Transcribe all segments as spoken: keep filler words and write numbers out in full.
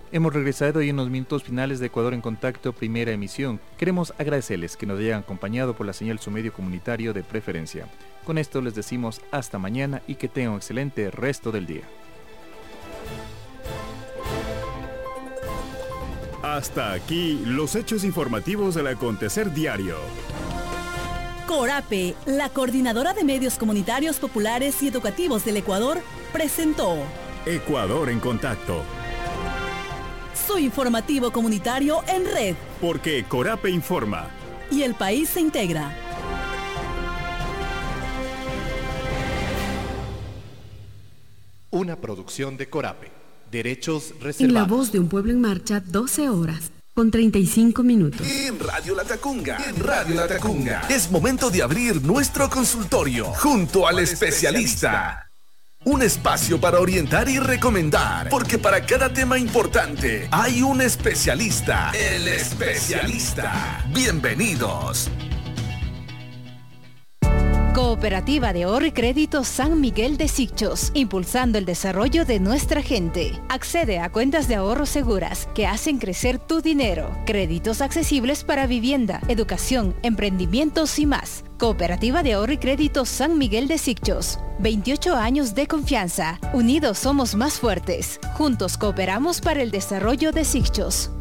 Hemos regresado y en los minutos finales de Ecuador en Contacto, primera emisión. Queremos agradecerles que nos hayan acompañado por la señal su medio comunitario de preferencia. Con esto les decimos hasta mañana y que tengan un excelente resto del día. Hasta aquí los hechos informativos del acontecer diario. Corape, la coordinadora de medios comunitarios populares y educativos del Ecuador, presentó Ecuador en Contacto. Su informativo comunitario en red. Porque Corape informa. Y el país se integra. Una producción de Corape. Derechos reservados. En la voz de un pueblo en marcha, doce horas, con treinta y cinco minutos. En Radio Latacunga, en Radio Latacunga. Es momento de abrir nuestro consultorio junto al especialista. Un espacio para orientar y recomendar, porque para cada tema importante hay un especialista. El especialista. Bienvenidos. Cooperativa de Ahorro y Crédito San Miguel de Sicchos, impulsando el desarrollo de nuestra gente. Accede a cuentas de ahorro seguras que hacen crecer tu dinero. Créditos accesibles para vivienda, educación, emprendimientos y más. Cooperativa de Ahorro y Crédito San Miguel de Sicchos. veintiocho años de confianza. Unidos somos más fuertes. Juntos cooperamos para el desarrollo de Sicchos.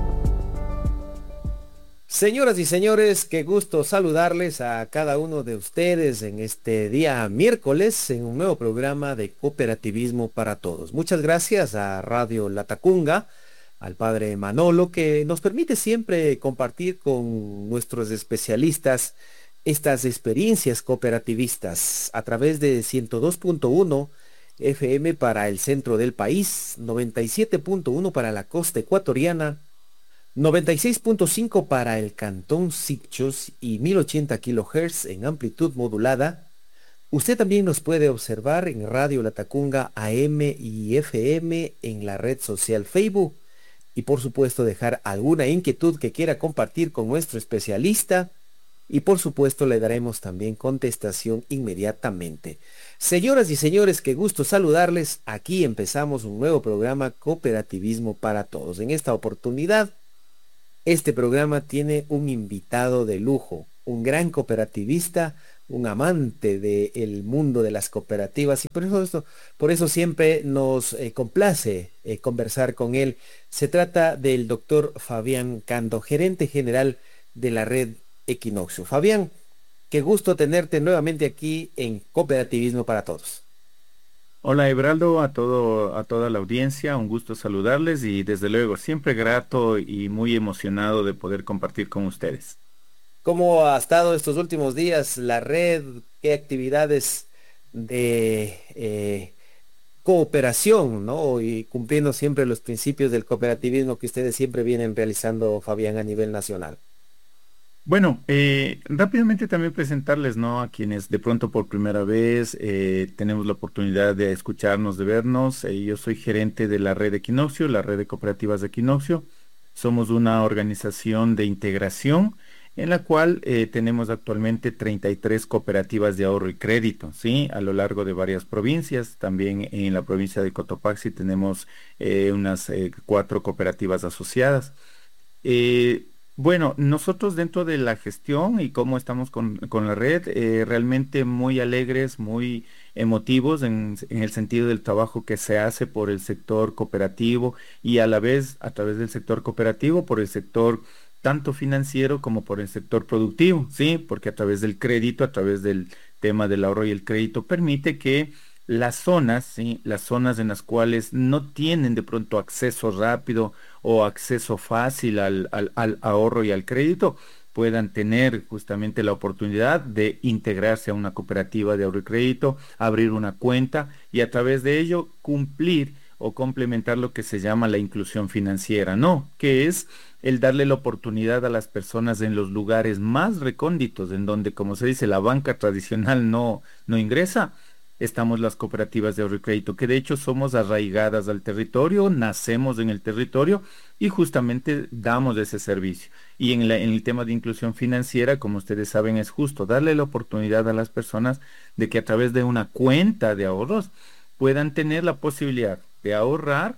Señoras y señores, qué gusto saludarles a cada uno de ustedes en este día miércoles en un nuevo programa de Cooperativismo para Todos. Muchas gracias a Radio Latacunga, al padre Manolo, que nos permite siempre compartir con nuestros especialistas estas experiencias cooperativistas a través de ciento dos punto uno F M para el centro del país, noventa y siete punto uno para la costa ecuatoriana, noventa y seis punto cinco para el cantón Sicchos y mil ochenta kilohertz en amplitud modulada. Usted también nos puede observar en Radio Latacunga A M y F M en la red social Facebook y por supuesto dejar alguna inquietud que quiera compartir con nuestro especialista y por supuesto le daremos también contestación inmediatamente. Señoras y señores, qué gusto saludarles. Aquí empezamos un nuevo programa Cooperativismo para Todos. En esta oportunidad este programa tiene un invitado de lujo, un gran cooperativista, un amante del mundo de las cooperativas y por eso, esto, por eso siempre nos eh, complace eh, conversar con él. Se trata del doctor Fabián Cando, gerente general de la red Equinoccio. Fabián, qué gusto tenerte nuevamente aquí en Cooperativismo para Todos. Hola Everaldo, a todo, a toda la audiencia, un gusto saludarles y desde luego siempre grato y muy emocionado de poder compartir con ustedes. ¿Cómo ha estado estos últimos días la red? ¿Qué actividades de eh, cooperación, ¿no? Y cumpliendo siempre los principios del cooperativismo que ustedes siempre vienen realizando, Fabián, a nivel nacional? Bueno, eh, rápidamente también presentarles, ¿no? A quienes de pronto por primera vez eh, tenemos la oportunidad de escucharnos, de vernos. Eh, yo soy gerente de la red Equinoccio, la red de cooperativas de Equinoccio. Somos una organización de integración en la cual eh, tenemos actualmente treinta y tres cooperativas de ahorro y crédito, ¿sí? A lo largo de varias provincias. También en la provincia de Cotopaxi tenemos eh, unas eh, cuatro cooperativas asociadas. Eh, Bueno, nosotros dentro de la gestión y cómo estamos con, con la red, eh, realmente muy alegres, muy emotivos en, en el sentido del trabajo que se hace por el sector cooperativo y a la vez a través del sector cooperativo por el sector tanto financiero como por el sector productivo, ¿sí? Porque a través del crédito, a través del tema del ahorro y el crédito permite que las zonas, ¿sí? Las zonas en las cuales no tienen de pronto acceso rápido o acceso fácil al, al, al ahorro y al crédito, puedan tener justamente la oportunidad de integrarse a una cooperativa de ahorro y crédito, abrir una cuenta y a través de ello cumplir o complementar lo que se llama la inclusión financiera, ¿no? Que es el darle la oportunidad a las personas en los lugares más recónditos, en donde, como se dice, la banca tradicional no, no ingresa. Estamos las cooperativas de ahorro y crédito, que de hecho somos arraigadas al territorio, nacemos en el territorio y justamente damos ese servicio. Y en, la, en el tema de inclusión financiera, como ustedes saben, es justo darle la oportunidad a las personas de que a través de una cuenta de ahorros puedan tener la posibilidad de ahorrar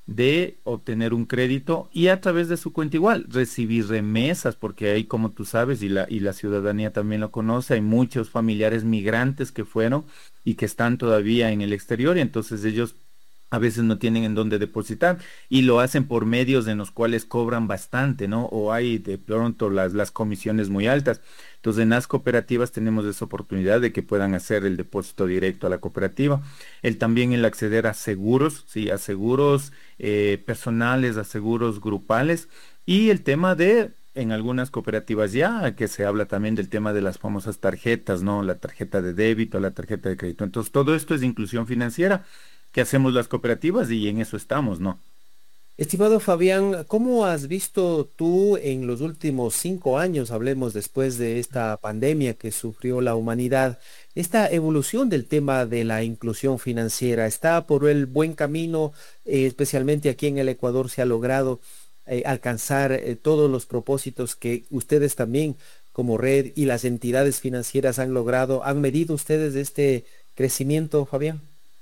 de obtener un crédito y a través de su cuenta igual recibir remesas, porque ahí, como tú sabes, y la, y la ciudadanía también lo conoce, hay muchos familiares migrantes que fueron y que están todavía en el exterior, y entonces ellos a veces no tienen en dónde depositar y lo hacen por medios en los cuales cobran bastante, ¿no? O hay de pronto las, las comisiones muy altas. Entonces, en las cooperativas tenemos esa oportunidad de que puedan hacer el depósito directo a la cooperativa. El también el acceder a seguros, sí, a seguros eh, personales, a seguros grupales, y el tema de, en algunas cooperativas ya, que se habla también del tema de las famosas tarjetas, ¿no? La tarjeta de débito, la tarjeta de crédito. Entonces, todo esto es inclusión financiera que hacemos las cooperativas y en eso estamos, ¿no? Estimado Fabián, ¿cómo has visto tú en los últimos cinco años, hablemos después de esta pandemia que sufrió la humanidad, esta evolución del tema de la inclusión financiera? ¿Está por el buen camino? Eh, especialmente aquí en el Ecuador se ha logrado eh, alcanzar eh, todos los propósitos que ustedes también como red y las entidades financieras han logrado. ¿Han medido ustedes este crecimiento, Fabián?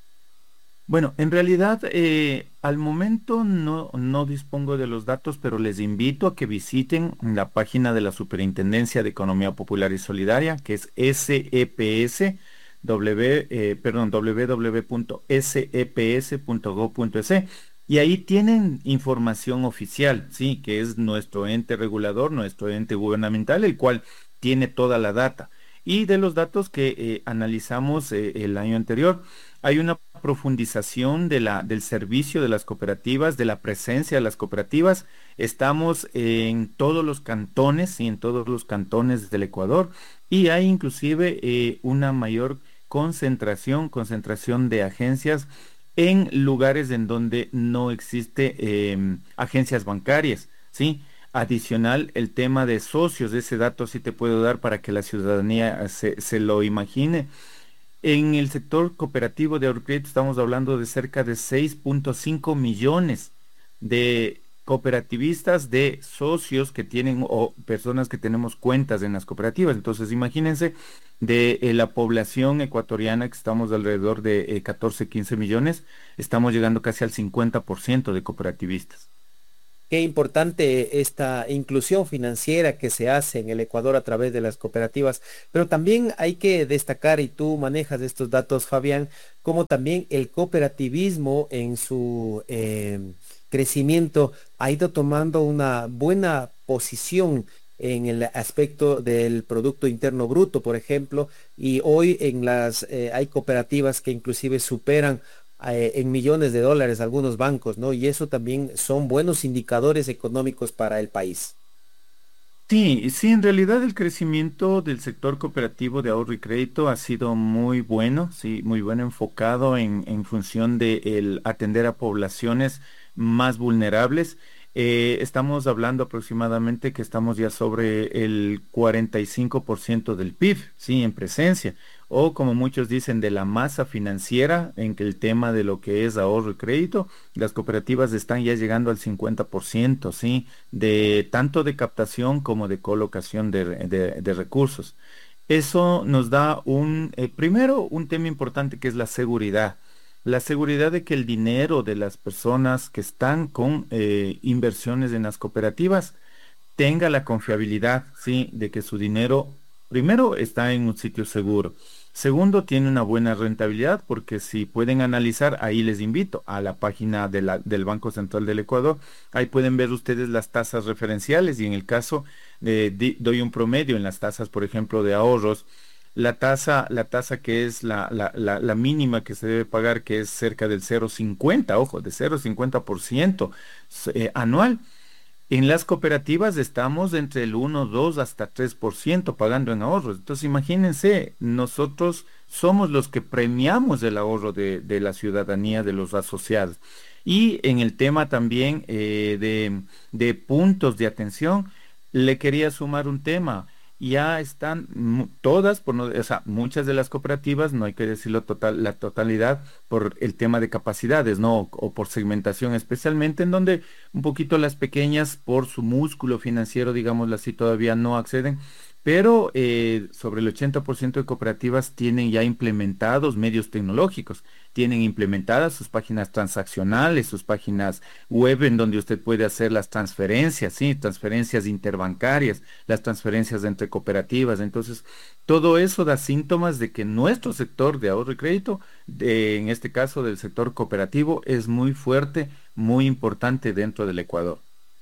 Bueno, en realidad eh, al momento no, no dispongo de los datos, pero les invito a que visiten la página de la Superintendencia de Economía Popular y Solidaria, que es S E P S, w, eh, perdón, w w w punto s e p s punto gob punto e s, y ahí tienen información oficial, sí, que es nuestro ente regulador, nuestro ente gubernamental, el cual tiene toda la data. Y de los datos que eh, analizamos eh, el año anterior, hay una profundización de la, del servicio de las cooperativas, de la presencia de las cooperativas. Estamos en todos los cantones, y en todos los cantones del Ecuador, y hay inclusive eh, una mayor concentración, concentración de agencias en lugares en donde no existe eh, agencias bancarias, ¿sí? Adicional, el tema de socios, ese dato sí te puedo dar para que la ciudadanía se, se lo imagine. En el sector cooperativo de ahorro-crédito estamos hablando de cerca de seis punto cinco millones de cooperativistas, de socios que tienen o personas que tenemos cuentas en las cooperativas. Entonces, imagínense, de eh, la población ecuatoriana, que estamos alrededor de eh, catorce, quince millones, estamos llegando casi al cincuenta por ciento de cooperativistas. Qué importante esta inclusión financiera que se hace en el Ecuador a través de las cooperativas, pero también hay que destacar, y tú manejas estos datos, Fabián, como también el cooperativismo en su eh, crecimiento ha ido tomando una buena posición en el aspecto del Producto Interno Bruto, por ejemplo, y hoy en las eh, hay cooperativas que inclusive superan en millones de dólares algunos bancos, ¿no? Y eso también son buenos indicadores económicos para el país. Sí, sí, en realidad el crecimiento del sector cooperativo de ahorro y crédito ha sido muy bueno, sí, muy bueno, enfocado en, en función de el atender a poblaciones más vulnerables. Eh, estamos hablando aproximadamente que estamos ya sobre el cuarenta y cinco por ciento del P I B, sí, en presencia, o como muchos dicen, de la masa financiera, en que el tema de lo que es ahorro y crédito, las cooperativas están ya llegando al cincuenta por ciento, sí, de tanto de captación como de colocación de, de, de recursos. Eso nos da un, eh, primero, un tema importante que es la seguridad. La seguridad de que el dinero de las personas que están con eh, inversiones en las cooperativas tenga la confiabilidad, ¿sí? De que su dinero, primero, está en un sitio seguro. Segundo, tiene una buena rentabilidad, porque si pueden analizar, ahí les invito a la página de la, del Banco Central del Ecuador. Ahí pueden ver ustedes las tasas referenciales, y en el caso, eh, de, doy un promedio en las tasas, por ejemplo, de ahorros. La tasa, la tasa que es la, la, la, la mínima que se debe pagar, que es cerca del cero punto cincuenta, ojo, de cero punto cincuenta por ciento eh, anual. En las cooperativas estamos entre el uno, dos hasta tres por ciento pagando en ahorros. Entonces imagínense, nosotros somos los que premiamos el ahorro de, de la ciudadanía, de los asociados. Y en el tema también eh, de, de puntos de atención, le quería sumar un tema. Ya están todas, por no, o sea, muchas de las cooperativas, no hay que decirlo total, la totalidad, por el tema de capacidades, ¿no? O, o por segmentación, especialmente en donde un poquito las pequeñas, por su músculo financiero, digámoslo así, todavía no acceden, pero eh, sobre el ochenta por ciento de cooperativas tienen ya implementados medios tecnológicos, tienen implementadas sus páginas transaccionales, sus páginas web en donde usted puede hacer las transferencias, sí, transferencias interbancarias, las transferencias entre cooperativas. Entonces, todo eso da síntomas de que nuestro sector de ahorro y crédito, de, en este caso del sector cooperativo, es muy fuerte, muy importante dentro del Ecuador.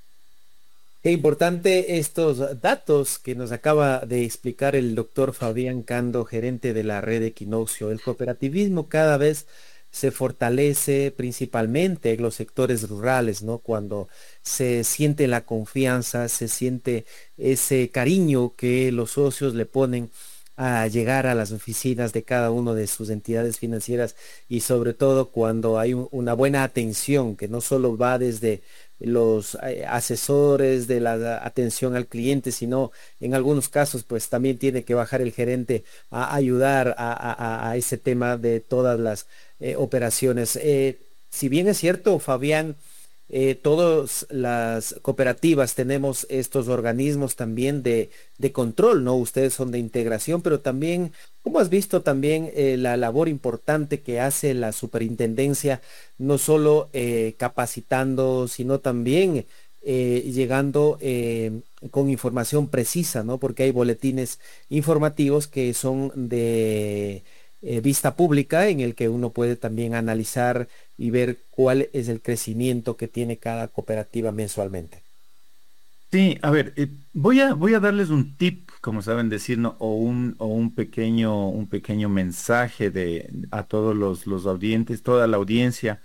Qué importante estos datos que nos acaba de explicar el doctor Fabián Cando, gerente de la red Equinoccio. El cooperativismo cada vez se fortalece principalmente en los sectores rurales, ¿no? Cuando se siente la confianza, se siente ese cariño que los socios le ponen a llegar a las oficinas de cada una de sus entidades financieras, y sobre todo cuando hay un, una buena atención que no solo va desde los eh, asesores de la atención al cliente, sino en algunos casos pues también tiene que bajar el gerente a ayudar a, a, a ese tema de todas las eh, operaciones. Eh, si bien es cierto, Fabián, Eh, todas las cooperativas tenemos estos organismos también de, de control, ¿no? Ustedes son de integración, pero también, ¿cómo has visto también eh, la labor importante que hace la superintendencia, no solo eh, capacitando, sino también eh, llegando eh, con información precisa, ¿no? Porque hay boletines informativos que son de eh, vista pública, en el que uno puede también analizar y ver cuál es el crecimiento que tiene cada cooperativa mensualmente. Sí, a ver, eh, voy a voy a darles un tip, como saben decir, ¿no? O un o un pequeño un pequeño mensaje de a todos los los audientes, toda la audiencia.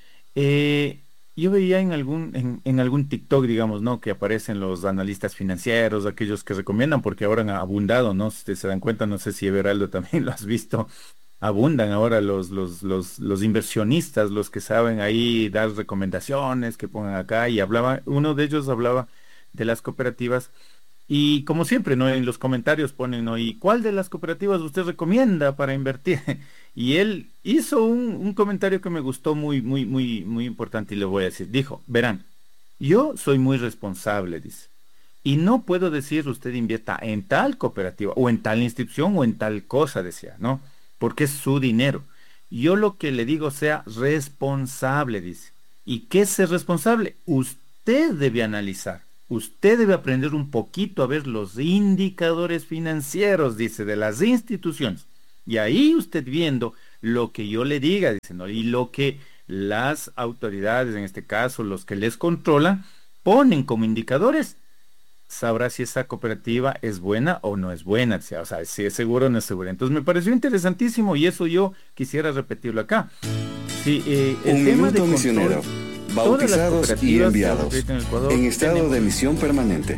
Eh, yo veía en algún en, en algún TikTok, digamos, ¿no? Que aparecen los analistas financieros, aquellos que recomiendan, porque ahora han abundado, ¿no? Si ustedes se dan cuenta, no sé si Everaldo también lo has visto. Abundan ahora los, los, los, los inversionistas, los que saben ahí dar recomendaciones, que pongan acá, y hablaba, uno de ellos hablaba de las cooperativas, y como siempre, ¿no? En los comentarios ponen, ¿no? ¿Y cuál de las cooperativas usted recomienda para invertir? Y él hizo un, un comentario que me gustó muy, muy, muy, muy importante, y le voy a decir. Dijo, verán, yo soy muy responsable, dice, y no puedo decir usted invierta en tal cooperativa, o en tal institución, o en tal cosa, decía, ¿no? Porque es su dinero. Yo lo que le digo, sea responsable, dice. ¿Y qué es ser responsable? Usted debe analizar, usted debe aprender un poquito a ver los indicadores financieros, dice, de las instituciones. Y ahí usted viendo lo que yo le diga, dice, ¿no? Y lo que las autoridades, en este caso, los que les controlan, ponen como indicadores, sabrá si esa cooperativa es buena o no es buena, o sea, si es segura o no es segura. Entonces me pareció interesantísimo, y eso yo quisiera repetirlo acá. Sí, eh, el Un tema minuto de misionero, control, bautizados y enviados en, Ecuador, en estado tenemos... de misión permanente.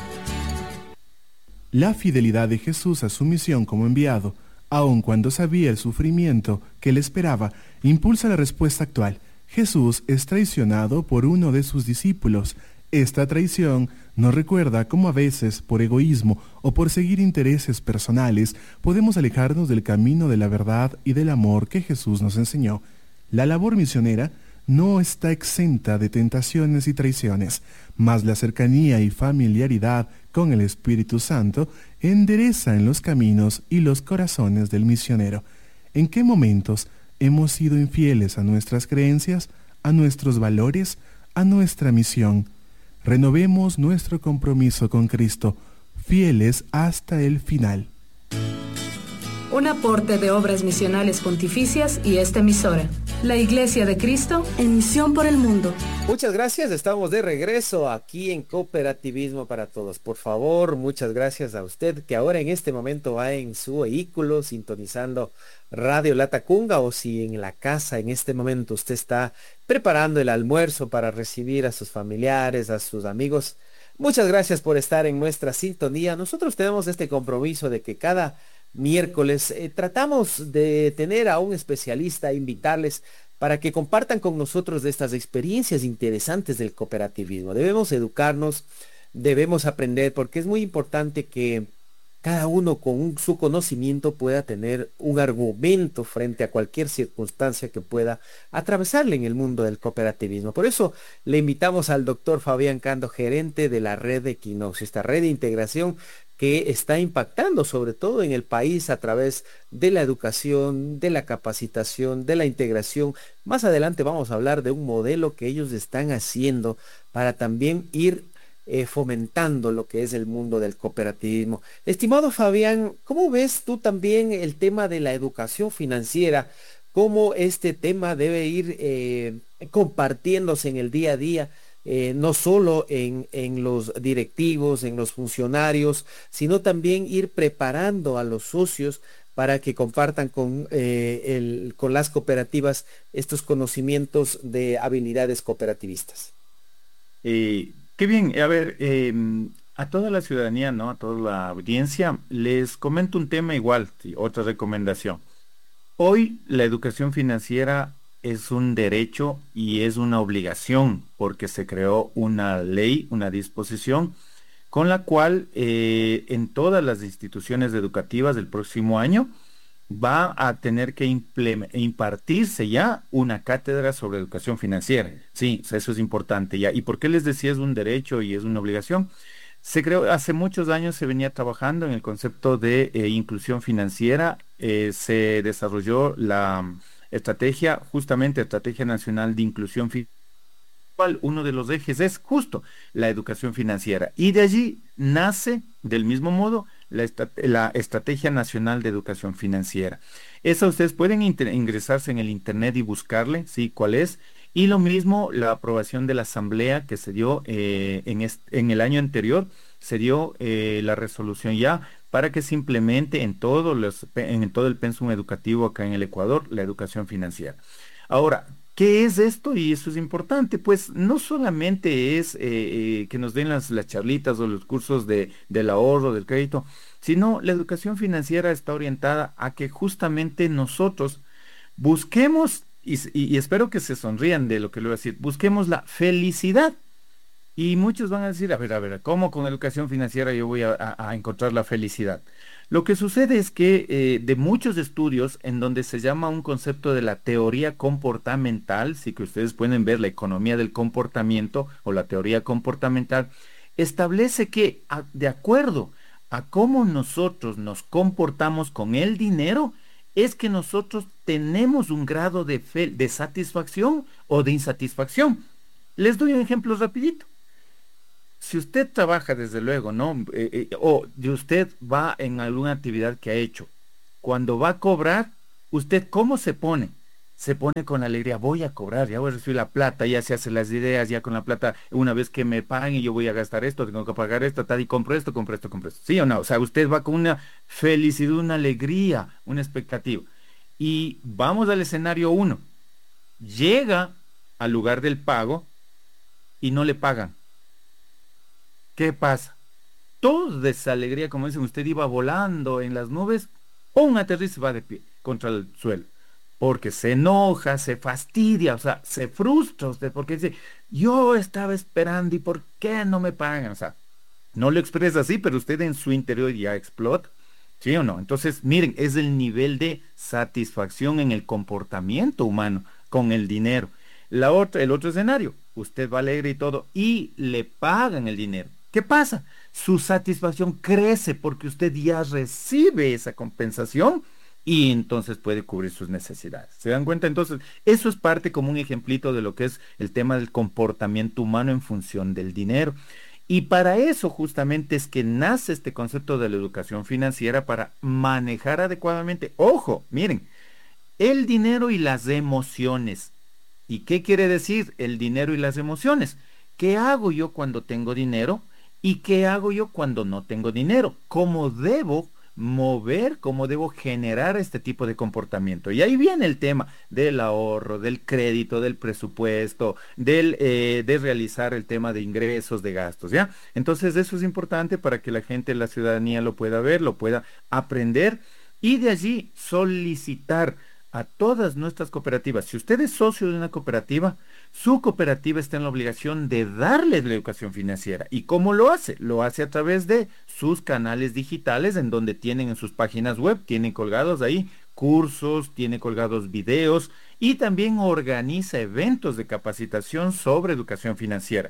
La fidelidad de Jesús a su misión como enviado, aun cuando sabía el sufrimiento que le esperaba, impulsa la respuesta actual. Jesús es traicionado por uno de sus discípulos. Esta traición nos recuerda cómo a veces, por egoísmo o por seguir intereses personales, podemos alejarnos del camino de la verdad y del amor que Jesús nos enseñó. La labor misionera no está exenta de tentaciones y traiciones, mas la cercanía y familiaridad con el Espíritu Santo endereza en los caminos y los corazones del misionero. ¿En qué momentos hemos sido infieles a nuestras creencias, a nuestros valores, a nuestra misión? Renovemos nuestro compromiso con Cristo, fieles hasta el final. Un aporte de Obras Misionales Pontificias y esta emisora, la Iglesia de Cristo, en misión por el mundo. Muchas gracias, estamos de regreso aquí en Cooperativismo para Todos. Por favor, muchas gracias a usted que ahora en este momento va en su vehículo sintonizando Radio La Tacunga, o si en la casa en este momento usted está preparando el almuerzo para recibir a sus familiares, a sus amigos. Muchas gracias por estar en nuestra sintonía. Nosotros tenemos este compromiso de que cada miércoles eh, tratamos de tener a un especialista, invitarles para que compartan con nosotros de estas experiencias interesantes del cooperativismo. Debemos educarnos, debemos aprender, porque es muy importante que cada uno con un, su conocimiento pueda tener un argumento frente a cualquier circunstancia que pueda atravesarle en el mundo del cooperativismo. Por eso le invitamos al doctor Fabián Cando, gerente de la red de Equinoccio, esta red de integración que está impactando sobre todo en el país a través de la educación, de la capacitación, de la integración. Más adelante vamos a hablar de un modelo que ellos están haciendo para también ir eh, fomentando lo que es el mundo del cooperativismo. Estimado Fabián, ¿cómo ves tú también el tema de la educación financiera? ¿Cómo este tema debe ir eh, compartiéndose en el día a día? Eh, no solo en, en los directivos, en los funcionarios, sino también ir preparando a los socios para que compartan con, eh, el, con las cooperativas estos conocimientos de habilidades cooperativistas. Eh, qué bien, a ver, eh, a toda la ciudadanía, ¿no? A toda la audiencia, les comento un tema igual, sí, otra recomendación. Hoy la educación financiera es un derecho y es una obligación porque se creó una ley, una disposición con la cual eh, en todas las instituciones educativas del próximo año va a tener que impartirse ya una cátedra sobre educación financiera. Sí, eso es importante ya. ¿Y por qué les decía es un derecho y es una obligación? Se creó, hace muchos años se venía trabajando en el concepto de eh, inclusión financiera, eh, se desarrolló la estrategia, justamente Estrategia Nacional de Inclusión Financiera, uno de los ejes es justo la educación financiera. Y de allí nace, del mismo modo, la, estra la Estrategia Nacional de Educación Financiera. Esa ustedes pueden ingresarse en el internet y buscarle, ¿sí? ¿Cuál es? Y lo mismo, la aprobación de la Asamblea que se dio eh, en, en el año anterior, se dio eh, la resolución ya para que se implemente en todo, los, en todo el pensum educativo acá en el Ecuador, la educación financiera. Ahora, ¿qué es esto? Y eso es importante, pues no solamente es eh, eh, que nos den las, las charlitas o los cursos de, del ahorro, del crédito, sino la educación financiera está orientada a que justamente nosotros busquemos, y, y, y espero que se sonrían de lo que le voy a decir, busquemos la felicidad. Y muchos van a decir, a ver, a ver, ¿cómo con educación financiera yo voy a, a, a encontrar la felicidad? Lo que sucede es que eh, de muchos estudios en donde se llama un concepto de la teoría comportamental, sí que ustedes pueden ver la economía del comportamiento o la teoría comportamental, establece que a, de acuerdo a cómo nosotros nos comportamos con el dinero, es que nosotros tenemos un grado de, fe, de satisfacción o de insatisfacción. Les doy un ejemplo rapidito. Si usted trabaja, desde luego, ¿no? Eh, eh, o de usted va en alguna actividad que ha hecho, cuando va a cobrar, ¿usted cómo se pone? Se pone con alegría, voy a cobrar, ya voy a recibir la plata, ya se hacen las ideas, ya con la plata, una vez que me paguen, yo voy a gastar esto, tengo que pagar esto, tal, y compro esto, compro esto, compro esto. ¿Sí o no? O sea, usted va con una felicidad, una alegría, una expectativa. Y vamos al escenario uno. Llega al lugar del pago y no le pagan. ¿Qué pasa? Todo de esa alegría, como dicen, usted iba volando en las nubes, un aterriza y va de pie contra el suelo. Porque se enoja, se fastidia, o sea, se frustra usted, porque dice, yo estaba esperando y ¿por qué no me pagan? O sea, no lo expresa así, pero usted en su interior ya explota, ¿sí o no? Entonces, miren, es el nivel de satisfacción en el comportamiento humano con el dinero. La otra, el otro escenario, usted va alegre y todo, y le pagan el dinero. ¿Qué pasa? Su satisfacción crece porque usted ya recibe esa compensación y entonces puede cubrir sus necesidades. ¿Se dan cuenta? Entonces, eso es parte como un ejemplito de lo que es el tema del comportamiento humano en función del dinero. Y para eso justamente es que nace este concepto de la educación financiera, para manejar adecuadamente. Ojo, miren, el dinero y las emociones. ¿Y qué quiere decir el dinero y las emociones? ¿Qué hago yo cuando tengo dinero? ¿Y qué hago yo cuando no tengo dinero? ¿Cómo debo mover, cómo debo generar este tipo de comportamiento? Y ahí viene el tema del ahorro, del crédito, del presupuesto, del, eh, de realizar el tema de ingresos, de gastos, ¿ya? Entonces eso es importante para que la gente, la ciudadanía lo pueda ver, lo pueda aprender y de allí solicitar a todas nuestras cooperativas. Si usted es socio de una cooperativa, su cooperativa está en la obligación de darle la educación financiera. ¿Y cómo lo hace? Lo hace a través de sus canales digitales, en donde tienen en sus páginas web, tienen colgados ahí cursos, tiene colgados videos y también organiza eventos de capacitación sobre educación financiera.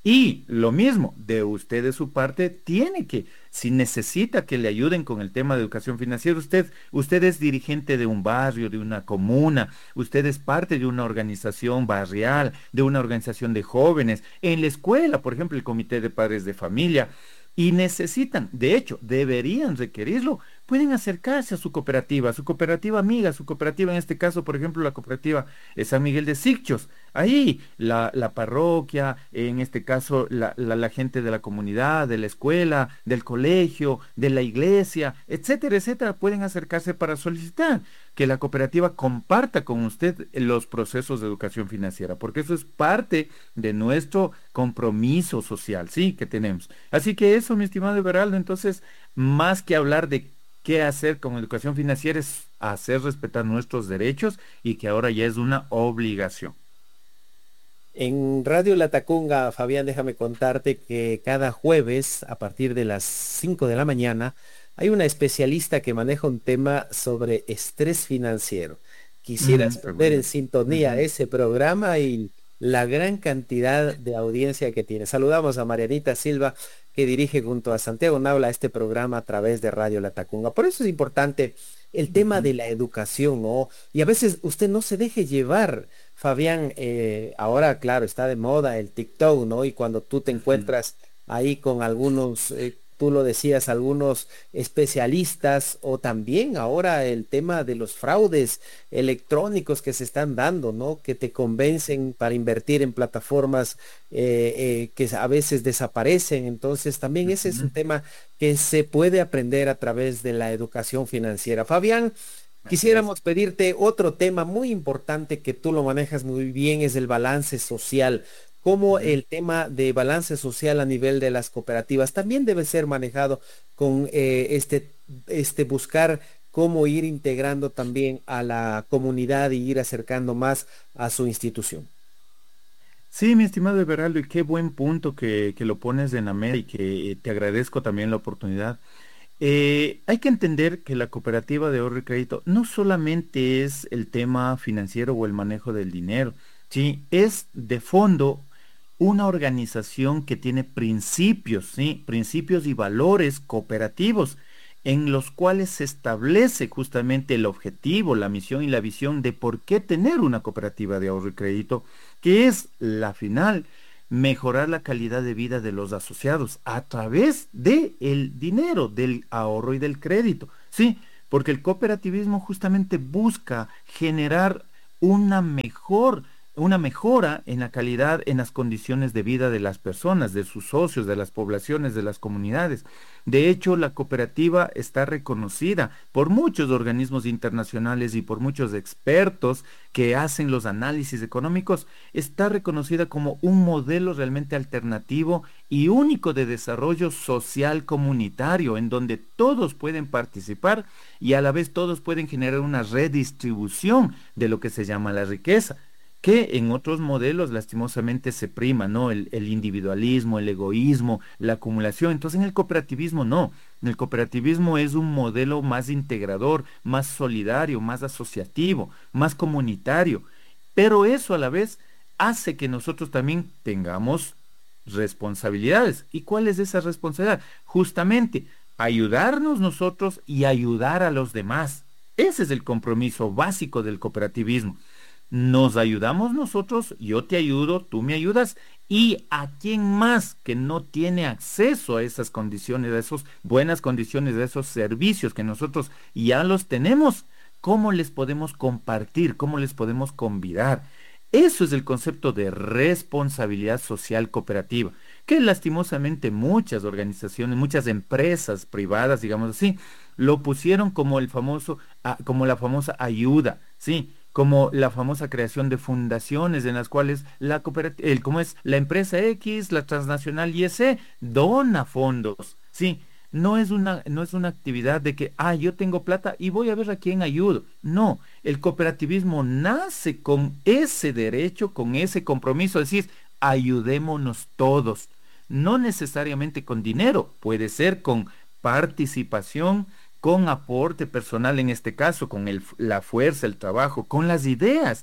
Y lo mismo, de usted de su parte tiene que, si necesita que le ayuden con el tema de educación financiera, usted, usted es dirigente de un barrio, de una comuna, usted es parte de una organización barrial, de una organización de jóvenes, en la escuela, por ejemplo, el comité de padres de familia, y necesitan, de hecho, deberían requerirlo, pueden acercarse a su cooperativa, a su cooperativa amiga, a su cooperativa, en este caso, por ejemplo, la cooperativa de San Miguel de Sicchos. Ahí la, la parroquia, en este caso la, la, la gente de la comunidad, de la escuela, del colegio, de la iglesia, etcétera, etcétera, pueden acercarse para solicitar que la cooperativa comparta con usted los procesos de educación financiera, porque eso es parte de nuestro compromiso social, sí, que tenemos. Así que eso, mi estimado Everaldo, entonces, más que hablar de qué hacer con educación financiera, es hacer respetar nuestros derechos, y que ahora ya es una obligación. En Radio La Tacunga, Fabián, déjame contarte que cada jueves a partir de las cinco de la mañana hay una especialista que maneja un tema sobre estrés financiero. Quisieras mm, ver en sintonía uh-huh. ese programa y la gran cantidad de audiencia que tiene. Saludamos a Marianita Silva, que dirige junto a Santiago Naula este programa a través de Radio La Tacunga. Por eso es importante el tema uh-huh. de la educación, ¿no? Y a veces usted no se deje llevar, Fabián, eh, ahora, claro, está de moda el TikTok, ¿no? Y cuando tú te encuentras ahí con algunos, eh, tú lo decías, algunos especialistas, o también ahora el tema de los fraudes electrónicos que se están dando, ¿no? Que te convencen para invertir en plataformas eh, eh, que a veces desaparecen. Entonces también ese es un tema que se puede aprender a través de la educación financiera. Fabián, quisiéramos pedirte otro tema muy importante que tú lo manejas muy bien, es el balance social. Como el tema de balance social a nivel de las cooperativas también debe ser manejado con eh, este, este buscar cómo ir integrando también a la comunidad y ir acercando más a su institución. Sí, mi estimado Everaldo, y qué buen punto que, que lo pones en la mesa, y que eh, te agradezco también la oportunidad. Eh, hay que entender que la cooperativa de ahorro y crédito no solamente es el tema financiero o el manejo del dinero, sí, es de fondo una organización que tiene principios, ¿sí? Principios y valores cooperativos, en los cuales se establece justamente el objetivo, la misión y la visión de por qué tener una cooperativa de ahorro y crédito, que es la final, mejorar la calidad de vida de los asociados a través del dinero, del ahorro y del crédito, ¿sí? Porque el cooperativismo justamente busca generar una mejor una mejora en la calidad, en las condiciones de vida de las personas, de sus socios, de las poblaciones, de las comunidades. De hecho, la cooperativa está reconocida por muchos organismos internacionales y por muchos expertos que hacen los análisis económicos, está reconocida como un modelo realmente alternativo y único de desarrollo social comunitario, en donde todos pueden participar y a la vez todos pueden generar una redistribución de lo que se llama la riqueza, que en otros modelos lastimosamente se prima, ¿no? El, el individualismo, el egoísmo, la acumulación. Entonces en el cooperativismo no. En el cooperativismo es un modelo más integrador, más solidario, más asociativo, más comunitario. Pero eso a la vez hace que nosotros también tengamos responsabilidades. ¿Y cuál es esa responsabilidad? Justamente ayudarnos nosotros y ayudar a los demás. Ese es el compromiso básico del cooperativismo. Nos ayudamos nosotros, yo te ayudo, tú me ayudas, y a quien más que no tiene acceso a esas condiciones, a esas buenas condiciones, a esos servicios que nosotros ya los tenemos, ¿cómo les podemos compartir? ¿Cómo les podemos convidar? Eso es el concepto de responsabilidad social cooperativa, que lastimosamente muchas organizaciones, muchas empresas privadas, digamos así, lo pusieron como el famoso, como la famosa ayuda, ¿sí? Como la famosa creación de fundaciones en las cuales la cooperativa, el, como es la empresa X, la transnacional Y S, dona fondos, sí, no es una, no es una actividad de que, ah, yo tengo plata y voy a ver a quién ayudo. No, el cooperativismo nace con ese derecho, con ese compromiso, es decir, ayudémonos todos, no necesariamente con dinero, puede ser con participación, con aporte personal en este caso, con el, la fuerza, el trabajo, con las ideas,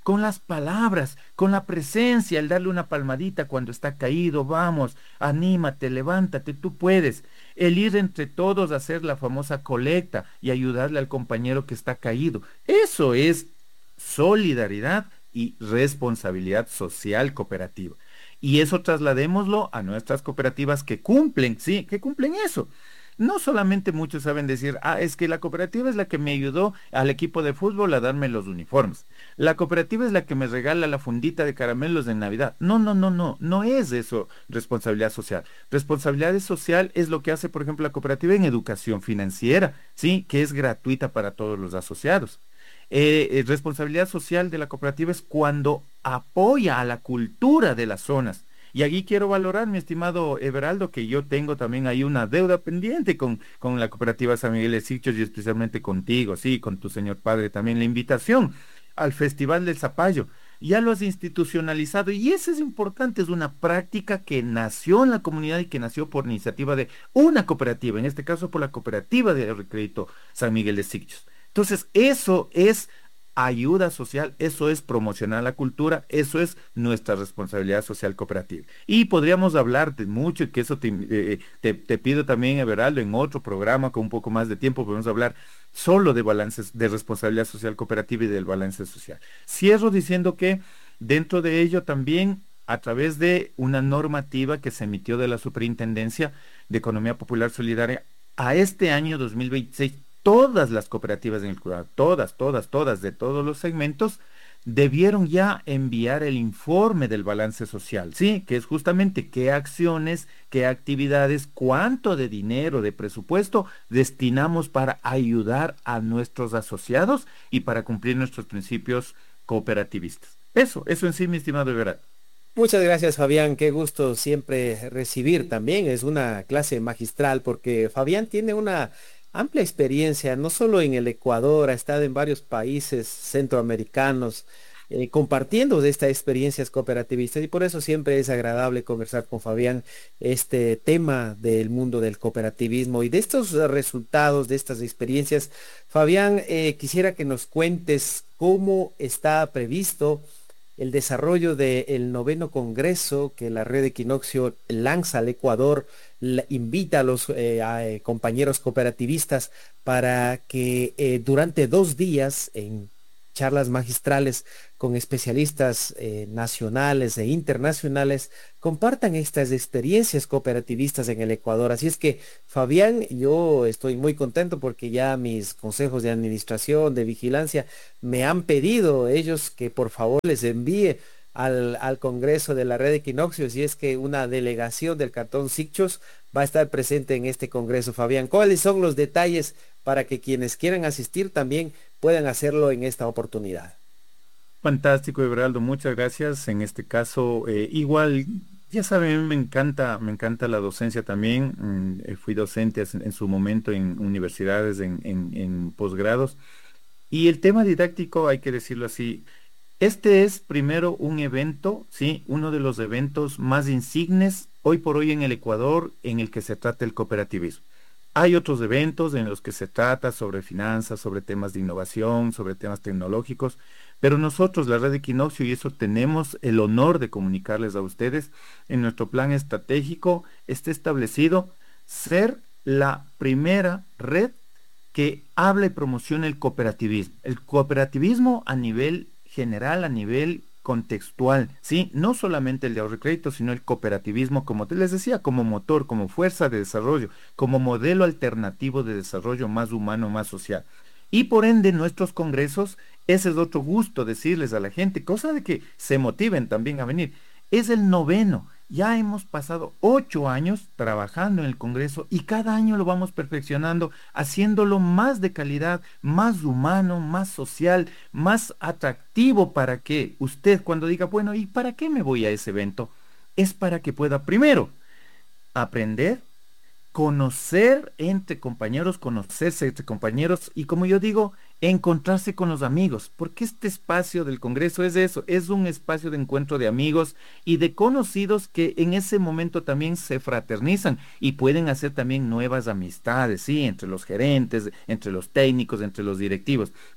con las palabras, con la presencia, el darle una palmadita cuando está caído, vamos, anímate, levántate, tú puedes. El ir entre todos a hacer la famosa colecta y ayudarle al compañero que está caído. Eso es solidaridad y responsabilidad social cooperativa. Y eso trasladémoslo a nuestras cooperativas que cumplen, sí, que cumplen eso. No solamente muchos saben decir, ah, es que la cooperativa es la que me ayudó al equipo de fútbol a darme los uniformes. La cooperativa es la que me regala la fundita de caramelos de Navidad. No, no, no, no, no es eso responsabilidad social. Responsabilidad social es lo que hace, por ejemplo, la cooperativa en educación financiera, ¿sí? Que es gratuita para todos los asociados. Eh, eh, responsabilidad social de la cooperativa es cuando apoya a la cultura de las zonas. Y aquí quiero valorar, mi estimado Everaldo, que yo tengo también ahí una deuda pendiente con, con la cooperativa San Miguel de Sicchos y especialmente contigo, sí, con tu señor padre también, la invitación al Festival del Zapallo. Ya lo has institucionalizado y eso es importante, es una práctica que nació en la comunidad y que nació por iniciativa de una cooperativa, en este caso por la cooperativa de Recrédito San Miguel de Sicchos. Entonces, eso es ayuda social, eso es promocionar la cultura, eso es nuestra responsabilidad social cooperativa. Y podríamos hablar de mucho, y que eso te, eh, te, te pido también, Everaldo, en otro programa con un poco más de tiempo, podemos hablar solo de balances, de responsabilidad social cooperativa y del balance social. Cierro diciendo que dentro de ello también, a través de una normativa que se emitió de la Superintendencia de Economía Popular Solidaria, a este año dos mil veintiséis, todas las cooperativas en el Ecuador, todas, todas, todas, de todos los segmentos, debieron ya enviar el informe del balance social, ¿sí? Que es justamente qué acciones, qué actividades, cuánto de dinero, de presupuesto destinamos para ayudar a nuestros asociados y para cumplir nuestros principios cooperativistas. Eso, eso en sí, mi estimado Everaldo. Muchas gracias, Fabián. Qué gusto siempre recibir también. Es una clase magistral porque Fabián tiene una amplia experiencia, no solo en el Ecuador, ha estado en varios países centroamericanos, eh, compartiendo de estas experiencias cooperativistas y por eso siempre es agradable conversar con Fabián este tema del mundo del cooperativismo y de estos resultados, de estas experiencias. Fabián, eh, quisiera que nos cuentes cómo está previsto el desarrollo del noveno congreso que la red Equinoccio lanza al Ecuador, la, invita a los eh, a, eh, compañeros cooperativistas para que eh, durante dos días en charlas magistrales con especialistas eh, nacionales e internacionales compartan estas experiencias cooperativistas en el Ecuador. Así es que, Fabián, yo estoy muy contento porque ya mis consejos de administración, de vigilancia, me han pedido ellos que por favor les envíe al, al Congreso de la Red Equinoccio, si es que una delegación del Cantón Sicchos va a estar presente en este Congreso. Fabián, ¿cuáles son los detalles para que quienes quieran asistir también puedan hacerlo en esta oportunidad? Fantástico, Everaldo, muchas gracias. En este caso, eh, igual, ya saben, me encanta, me encanta la docencia también. Mm, eh, fui docente en su momento en universidades, en, en, en posgrados. Y el tema didáctico, hay que decirlo así, este es primero un evento, sí, uno de los eventos más insignes hoy por hoy en el Ecuador en el que se trata el cooperativismo. Hay otros eventos en los que se trata sobre finanzas, sobre temas de innovación, sobre temas tecnológicos, pero nosotros, la Red Equinoccio, y eso tenemos el honor de comunicarles a ustedes, en nuestro plan estratégico está establecido ser la primera red que habla y promociona el cooperativismo. El cooperativismo a nivel general, a nivel contextual, ¿sí? No solamente el de ahorro y crédito, sino el cooperativismo, como te les decía, como motor, como fuerza de desarrollo, como modelo alternativo de desarrollo más humano, más social. Y por ende, nuestros congresos, ese es otro gusto decirles a la gente, cosa de que se motiven también a venir. Es el noveno. Ya hemos pasado ocho años trabajando en el Congreso y cada año lo vamos perfeccionando, haciéndolo más de calidad, más humano, más social, más atractivo para que usted cuando diga, bueno, ¿y para qué me voy a ese evento? Es para que pueda primero aprender, conocer entre compañeros, conocerse entre compañeros y, como yo digo, encontrarse con los amigos, porque este espacio del Congreso es eso, es un espacio de encuentro de amigos y de conocidos que en ese momento también se fraternizan y pueden hacer también nuevas amistades, sí, entre los gerentes, entre los técnicos, entre los directivos.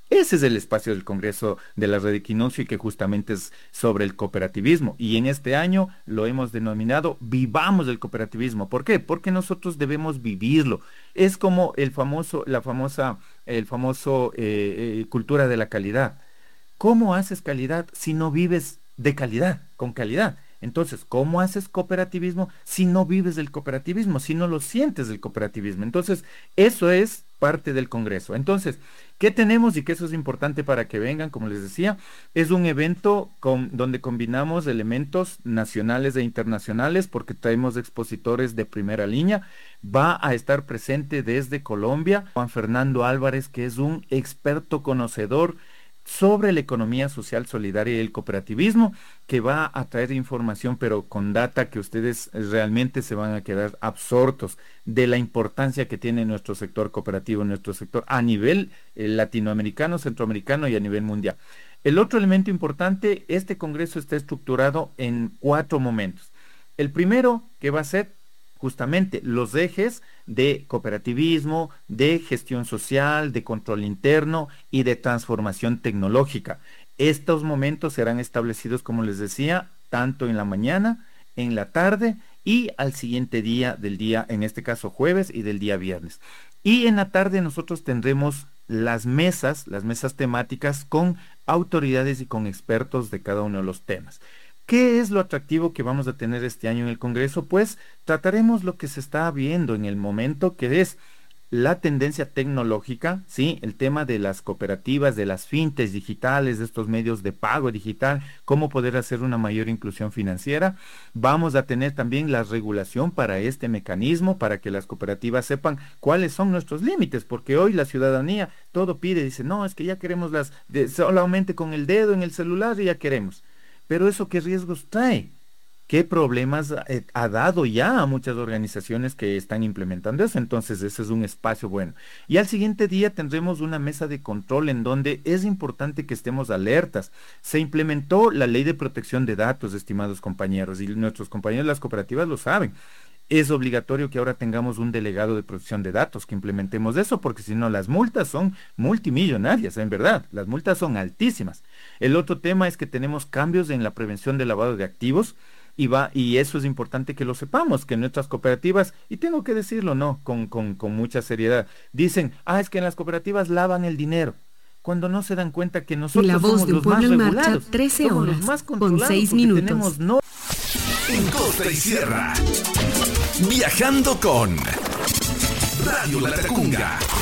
Ese es el espacio del Congreso de la Red Equinoccio y que justamente es sobre el cooperativismo. Y en este año lo hemos denominado Vivamos el Cooperativismo. ¿Por qué? Porque nosotros debemos vivirlo. Es como el famoso, la famosa, el famoso eh, eh, cultura de la calidad. ¿Cómo haces calidad si no vives de calidad, con calidad? Entonces, ¿cómo haces cooperativismo si no vives del cooperativismo, si no lo sientes del cooperativismo? Entonces, eso es parte del Congreso. Entonces, ¿qué tenemos? Y que eso es importante para que vengan, como les decía, es un evento con, donde combinamos elementos nacionales e internacionales porque traemos expositores de primera línea. Va a estar presente desde Colombia Juan Fernando Álvarez, que es un experto conocedor sobre la economía social solidaria y el cooperativismo, que va a traer información, pero con data que ustedes realmente se van a quedar absortos de la importancia que tiene nuestro sector cooperativo, nuestro sector a nivel eh, latinoamericano, centroamericano y a nivel mundial. El otro elemento importante, este congreso está estructurado en cuatro momentos. El primero, que va a ser justamente los ejes de cooperativismo, de gestión social, de control interno y de transformación tecnológica. Estos momentos serán establecidos, como les decía, tanto en la mañana, en la tarde y al siguiente día del día, en este caso jueves y del día viernes. Y en la tarde nosotros tendremos las mesas, las mesas temáticas con autoridades y con expertos de cada uno de los temas. ¿Qué es lo atractivo que vamos a tener este año en el Congreso? Pues trataremos lo que se está viendo en el momento, que es la tendencia tecnológica, ¿sí? El tema de las cooperativas, de las fintechs digitales, de estos medios de pago digital, cómo poder hacer una mayor inclusión financiera. Vamos a tener también la regulación para este mecanismo, para que las cooperativas sepan cuáles son nuestros límites, porque hoy la ciudadanía todo pide, dice, no, es que ya queremos las, de, solamente con el dedo en el celular y ya queremos. Pero eso, ¿qué riesgos trae? ¿Qué problemas eh, ha dado ya a muchas organizaciones que están implementando eso? Entonces, ese es un espacio bueno. Y al siguiente día tendremos una mesa de control en donde es importante que estemos alertas. Se implementó la ley de protección de datos, estimados compañeros, y nuestros compañeros de las cooperativas lo saben. Es obligatorio que ahora tengamos un delegado de protección de datos, que implementemos eso, porque si no las multas son multimillonarias, en verdad, las multas son altísimas. El otro tema es que tenemos cambios en la prevención del lavado de activos, y, va, y eso es importante que lo sepamos, que nuestras cooperativas, y tengo que decirlo, no, con, con, con mucha seriedad, dicen, ah, es que en las cooperativas lavan el dinero, cuando no se dan cuenta que nosotros La voz somos de los Pueblo más en regulados, marcha, trece somos horas, los más con controlados, seis porque minutos. tenemos no... En Costa y Sierra, viajando con Radio La Tacunga.